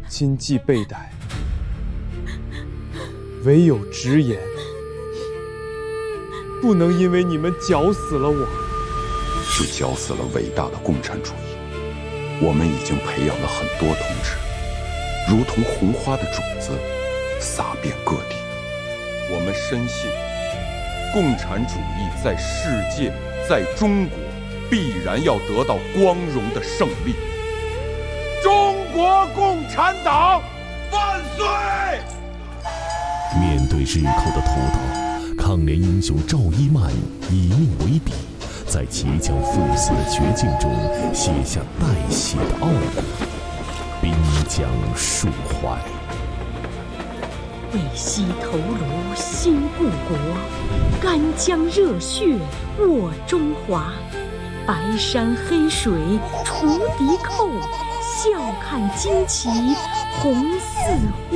今既被逮，唯有直言，不能因为你们绞死了我， 就绞死了伟大的共产主义。我们已经培养了很多同志，如同红花的种子，撒遍各地。我们深信，共产主义在世界，在中国，必然要得到光荣的胜利。中国共产党万岁！ 面对日寇的屠刀，抗联英雄赵一曼以命为笔，在即将赴死的绝境中写下带血的傲骨，滨江树怀。 为惜头颅新故国，干将热血沃中华。白山黑水除敌寇，笑看旌旗红四